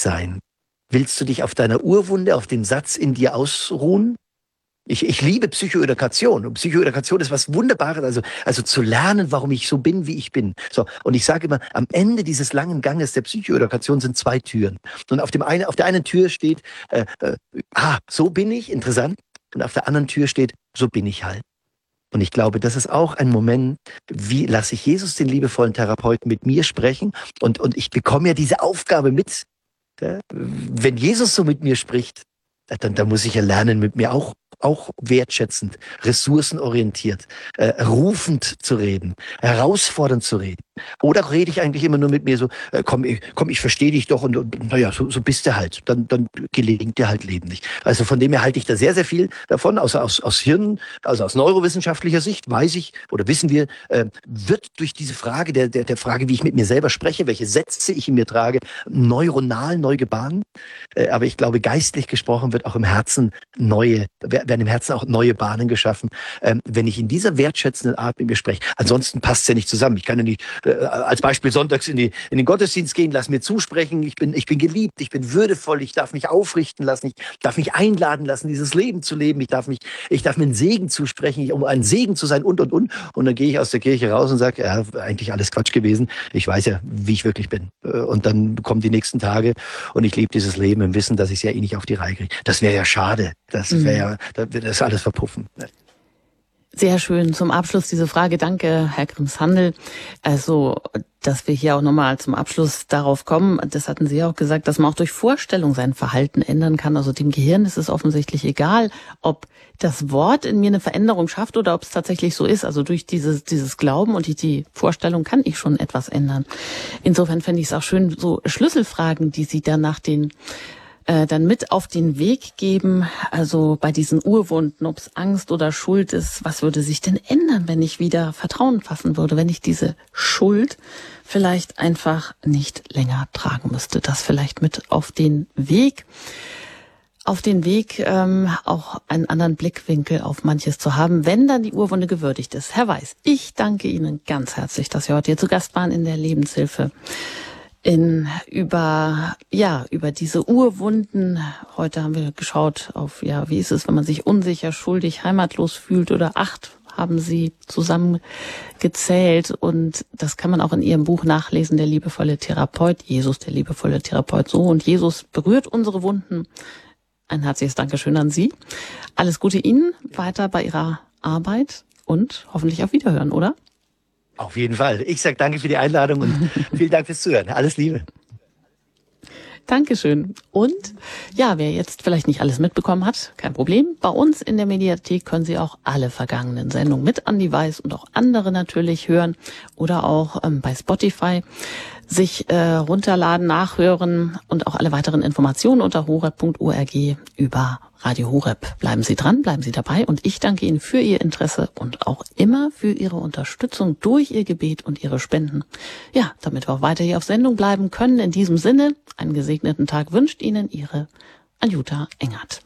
sein? Willst du dich auf deiner Urwunde, auf dem Satz in dir ausruhen? Ich liebe Psychoedukation. Und Psychoedukation ist was Wunderbares, also zu lernen, warum ich so bin, wie ich bin. So. Und ich sage immer, am Ende dieses langen Ganges der Psychoedukation sind 2 Türen. Und auf der einen Tür steht, so bin ich, interessant. Und auf der anderen Tür steht, so bin ich halt. Und ich glaube, das ist auch ein Moment, wie lasse ich Jesus, den liebevollen Therapeuten, mit mir sprechen. Und ich bekomme ja diese Aufgabe mit. Wenn Jesus so mit mir spricht, dann muss ich ja lernen, mit mir auch wertschätzend, ressourcenorientiert, rufend zu reden, herausfordernd zu reden. Oder rede ich eigentlich immer nur mit mir so, komm, ich verstehe dich doch und naja, so bist du halt. Dann gelingt dir halt Leben nicht. Also von dem her halte ich da sehr, sehr viel davon. Aus Hirn, also aus neurowissenschaftlicher Sicht weiß ich oder wissen wir, wird durch diese Frage der Frage, wie ich mit mir selber spreche, welche Sätze ich in mir trage, neuronal neu gebahnt. Aber ich glaube, geistlich gesprochen wird auch im Herzen werden im Herzen auch neue Bahnen geschaffen, wenn ich in dieser wertschätzenden Art mit mir spreche. Ansonsten passt es ja nicht zusammen. Ich kann ja nicht als Beispiel sonntags in den Gottesdienst gehen, lass mir zusprechen, ich bin geliebt, ich bin würdevoll, ich darf mich aufrichten lassen, ich darf mich einladen lassen, dieses Leben zu leben, ich darf mir einen Segen zusprechen, um ein Segen zu sein und. Und dann gehe ich aus der Kirche raus und sage, ja, eigentlich alles Quatsch gewesen. Ich weiß ja, wie ich wirklich bin. Und dann kommen die nächsten Tage und ich lebe dieses Leben im Wissen, dass ich es ja eh nicht auf die Reihe kriege. Das wäre ja schade. Das wäre ja, da wird das alles verpuffen. Sehr schön. Zum Abschluss diese Frage. Danke, Herr Grimms-Handel. Also, dass wir hier auch nochmal zum Abschluss darauf kommen, das hatten Sie ja auch gesagt, dass man auch durch Vorstellung sein Verhalten ändern kann. Also dem Gehirn ist es offensichtlich egal, ob das Wort in mir eine Veränderung schafft oder ob es tatsächlich so ist. Also durch dieses Glauben und die Vorstellung kann ich schon etwas ändern. Insofern fände ich es auch schön, so Schlüsselfragen, die Sie dann mit auf den Weg geben, also bei diesen Urwunden, ob es Angst oder Schuld ist, was würde sich denn ändern, wenn ich wieder Vertrauen fassen würde, wenn ich diese Schuld vielleicht einfach nicht länger tragen müsste, das vielleicht mit auf den Weg, auch einen anderen Blickwinkel auf manches zu haben, wenn dann die Urwunde gewürdigt ist. Herr Weiß, ich danke Ihnen ganz herzlich, dass Sie heute hier zu Gast waren in der Lebenshilfe. Über diese Urwunden. Heute haben wir geschaut auf, wie ist es, wenn man sich unsicher, schuldig, heimatlos fühlt, oder 8 haben Sie zusammengezählt, und das kann man auch in Ihrem Buch nachlesen, der liebevolle Therapeut, Jesus, der liebevolle Therapeut, so, und Jesus berührt unsere Wunden. Ein herzliches Dankeschön an Sie. Alles Gute Ihnen weiter bei Ihrer Arbeit und hoffentlich auf Wiederhören, oder? Auf jeden Fall. Ich sage danke für die Einladung und vielen Dank fürs Zuhören. Alles Liebe. Dankeschön. Und wer jetzt vielleicht nicht alles mitbekommen hat, kein Problem. Bei uns in der Mediathek können Sie auch alle vergangenen Sendungen mit Andi Weiß und auch andere natürlich hören oder auch bei Spotify sich runterladen, nachhören, und auch alle weiteren Informationen unter horeb.org über Radio Horeb. Bleiben Sie dran, bleiben Sie dabei, und ich danke Ihnen für Ihr Interesse und auch immer für Ihre Unterstützung durch Ihr Gebet und Ihre Spenden. Ja, damit wir auch weiter hier auf Sendung bleiben können. In diesem Sinne, einen gesegneten Tag wünscht Ihnen Ihre Anjuta Engert.